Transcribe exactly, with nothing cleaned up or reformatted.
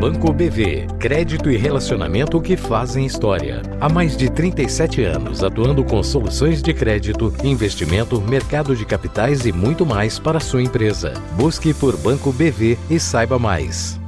Banco B V. Crédito e relacionamento que fazem história. Há mais de trinta e sete anos atuando com soluções de crédito, investimento, mercado de capitais e muito mais para a sua empresa. Busque por Banco B V e saiba mais.